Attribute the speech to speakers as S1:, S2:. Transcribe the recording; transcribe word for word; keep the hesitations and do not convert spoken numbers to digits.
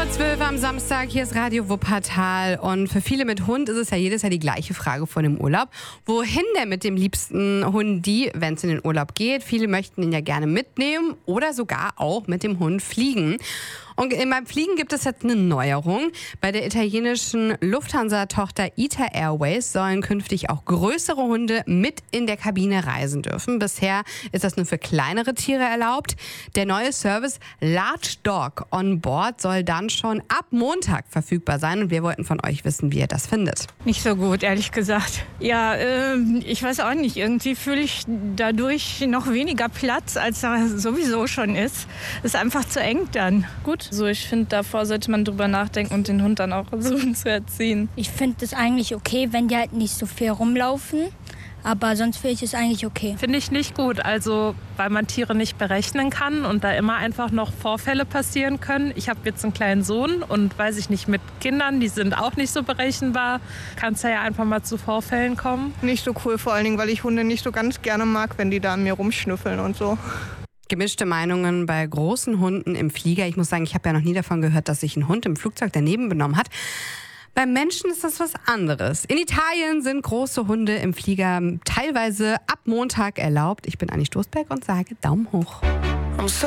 S1: vor zwölf am Samstag, hier ist Radio Wuppertal. Und für viele mit Hund ist es ja jedes Jahr die gleiche Frage vor dem Urlaub. Wohin denn mit dem liebsten Hundi, wenn es in den Urlaub geht? Viele möchten ihn ja gerne mitnehmen oder sogar auch mit dem Hund fliegen. Und beim Fliegen gibt es jetzt eine Neuerung. Bei der italienischen Lufthansa-Tochter ITA Airways sollen künftig auch größere Hunde mit in der Kabine reisen dürfen. Bisher ist das nur für kleinere Tiere erlaubt. Der neue Service Large Dog on Board soll dann schon ab Montag verfügbar sein. Und wir wollten von euch wissen, wie ihr das findet.
S2: Nicht so gut, ehrlich gesagt. Ja, äh, ich weiß auch nicht. Irgendwie fühle ich dadurch noch weniger Platz, als da sowieso schon ist. Ist einfach zu eng dann.
S3: Gut. So, ich finde, davor sollte man drüber nachdenken und den Hund dann auch versuchen zu erziehen.
S4: Ich finde es eigentlich okay, wenn die halt nicht so viel rumlaufen. Aber sonst finde ich es eigentlich okay.
S5: Finde ich nicht gut, also weil man Tiere nicht berechnen kann und da immer einfach noch Vorfälle passieren können. Ich habe jetzt einen kleinen Sohn und weiß ich nicht, mit Kindern, die sind auch nicht so berechenbar, kann es ja einfach mal zu Vorfällen kommen.
S6: Nicht so cool, vor allen Dingen, weil ich Hunde nicht so ganz gerne mag, wenn die da an mir rumschnüffeln und so.
S1: Gemischte Meinungen bei großen Hunden im Flieger. Ich muss sagen, ich habe ja noch nie davon gehört, dass sich ein Hund im Flugzeug daneben benommen hat. Beim Menschen ist das was anderes. In Italien sind große Hunde im Flieger teilweise ab Montag erlaubt. Ich bin Anni Stoßberg und sage Daumen hoch.